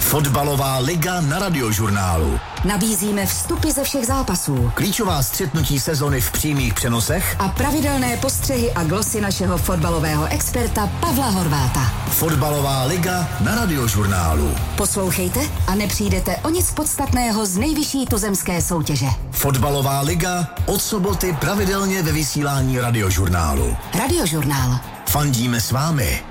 Fotbalová liga na Radiožurnálu. Nabízíme vstupy ze všech zápasů, Klíčová střetnutí sezony v přímých přenosech a pravidelné postřehy a glosy našeho fotbalového experta Pavla Horváta. Fotbalová liga na Radiožurnálu. Poslouchejte a nepřijdete o nic podstatného z nejvyšší tuzemské soutěže. Fotbalová liga od soboty pravidelně ve vysílání Radiožurnálu. Radiožurnál. Fandíme s vámi.